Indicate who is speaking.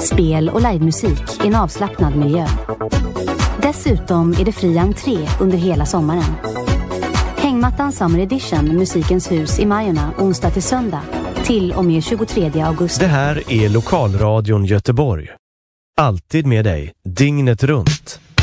Speaker 1: spel och livemusik i en avslappnad miljö. Dessutom är det fri entré under hela sommaren. Hängmattan Summer Edition, Musikens hus i Majorna, onsdag till söndag, till och med 23 augusti.
Speaker 2: Det här är Lokalradion Göteborg. Alltid med dig, dygnet runt.